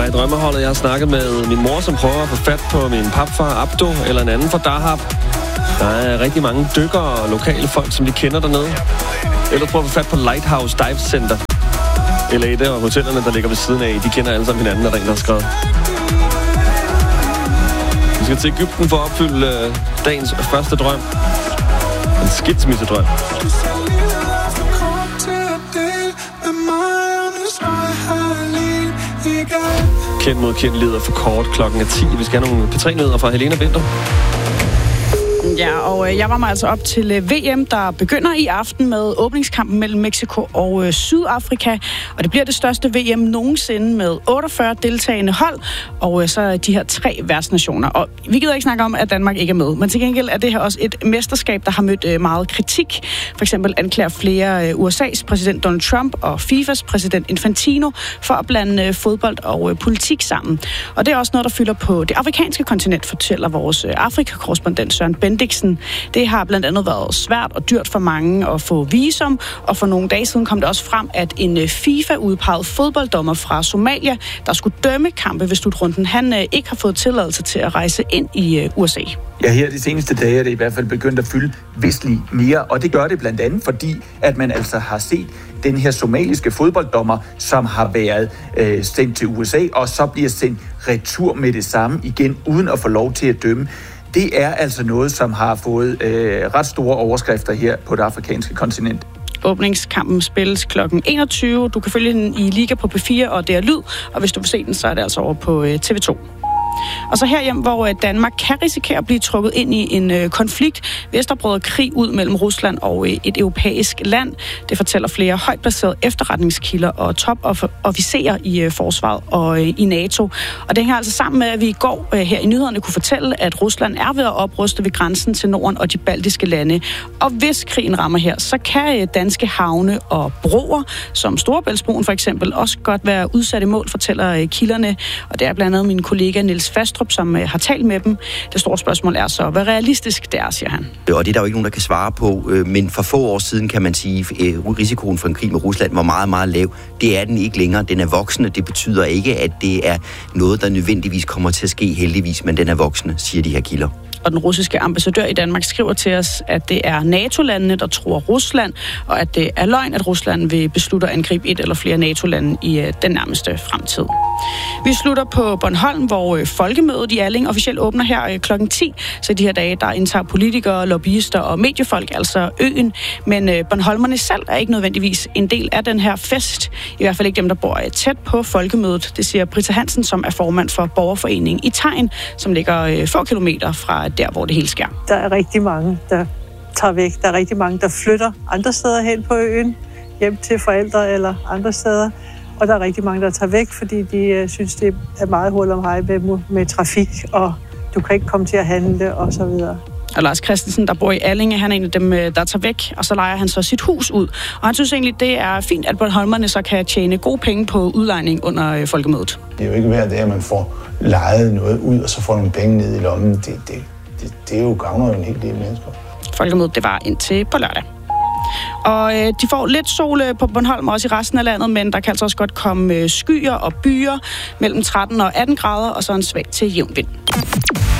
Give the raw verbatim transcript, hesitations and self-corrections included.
i drømmeholdet. Jeg har snakket med min mor, som prøver at få fat på min papfar Abdo, eller en anden fra Dahab. Der er rigtig mange dykkere og lokale folk, som de kender dernede. Eller prøver at få fat på Lighthouse Dive Center. Eller et af hotellerne, der ligger ved siden af. De kender alle sammen hinanden, der rent har skrevet. Vi skal til Egypten for at opfylde øh, dagens første drøm. En skilsmissedrøm. Kendt mod kendt leder for kort klokken er ti. Vi skal have nogle P tre-nyheder fra Helena Winther. Ja, og øh, jeg var mig altså op til øh, V M, der begynder i aften med åbningskampen mellem Mexico og øh, Sydafrika. Og det bliver det største V M nogensinde med otteogfyrre deltagende hold, og øh, så de her tre værtsnationer. Og vi gider ikke snakke om, at Danmark ikke er med, men til gengæld er det her også et mesterskab, der har mødt øh, meget kritik. For eksempel anklager flere øh, U S A's præsident Donald Trump og FIFAs præsident Infantino for at blande øh, fodbold og øh, politik sammen. Og det er også noget, der fylder på det afrikanske kontinent, fortæller vores øh, Afrika-korrespondent Søren Bendiksen. Det har blandt andet været svært og dyrt for mange at få visum, og for nogle dage siden kom det også frem, at en FIFA-udpeget fodbolddommer fra Somalia, der skulle dømme kampe ved slutrunden, han ikke har fået tilladelse til at rejse ind i U S A. Ja, her de seneste dage er det i hvert fald begyndt at fylde vistligt mere, og det gør det blandt andet, fordi at man altså har set den her somaliske fodbolddommer, som har været øh, sendt til U S A, og så bliver sendt retur med det samme igen, uden at få lov til at dømme. Det er altså noget, som har fået øh, ret store overskrifter her på det afrikanske kontinent. Åbningskampen spilles klokken enogtyve. Du kan følge den i Liga på P fire, og det er lyd. Og hvis du vil se den, så er det altså over på øh, T V to. Og så herhjemme, hvor Danmark kan risikere at blive trukket ind i en øh, konflikt, hvis der bryder krig ud mellem Rusland og øh, et europæisk land. Det fortæller flere højt placerede efterretningskilder og topofficerer i øh, forsvaret og øh, i NATO. Og det hænger altså sammen med, at vi i går øh, her i nyhederne kunne fortælle, at Rusland er ved at opruste ved grænsen til Norden og de baltiske lande. Og hvis krigen rammer her, så kan øh, danske havne og broer, som Storebæltsbroen for eksempel, også godt være udsatte mål, fortæller øh, kilderne. Og det er blandt andet min kollega Niels Fastrup, som øh, har talt med dem. Det store spørgsmål er så, hvor realistisk det er, siger han. Og det er der jo ikke nogen, der kan svare på, øh, men for få år siden kan man sige, øh, risikoen for en krig med Rusland var meget, meget lav. Det er den ikke længere. Den er voksende. Det betyder ikke, at det er noget, der nødvendigvis kommer til at ske heldigvis, men den er voksende, siger de her kilder. Og den russiske ambassadør i Danmark skriver til os, at det er NATO-landene, der tror Rusland, og at det er løgn, at Rusland vil beslutte at angribe et eller flere NATO-lande i øh, den nærmeste fremtid. Vi slutter på Bornholm, hvor øh, folkemødet i Alling officielt åbner her øh, klokken ti. Så de her dage, der indtager politikere, lobbyister og mediefolk, altså øen. Men øh, Bornholmerne selv er ikke nødvendigvis en del af den her fest. I hvert fald ikke dem, der bor øh, tæt på folkemødet. Det siger Britta Hansen, som er formand for Borgerforeningen i Tegn, som ligger øh, få kilometer fra der, hvor det hele sker. Der er rigtig mange, der tager væk. Der er rigtig mange, der flytter andre steder hen på øen, hjem til forældre eller andre steder. Og der er rigtig mange, der tager væk, fordi de uh, synes, det er meget hul om hej med, med trafik, og du kan ikke komme til at handle, og så videre. Og Lars Christensen, der bor i Allinge, han er en af dem, der tager væk, og så lejer han så sit hus ud. Og han synes egentlig, det er fint, at Bornholmerne så kan tjene gode penge på udlejning under øh, folkemødet. Det er jo ikke hver dag, at man får lejet noget ud, og så får nogle penge ned i lommen. Det, det, det, det er jo gavner jo en hel del mennesker. Folkemødet, det var indtil på lørdag. Og øh, de får lidt sol på Bornholm, også i resten af landet, men der kan altså også godt komme øh, skyer og byer mellem tretten og atten grader, og så en svag til jævn vind.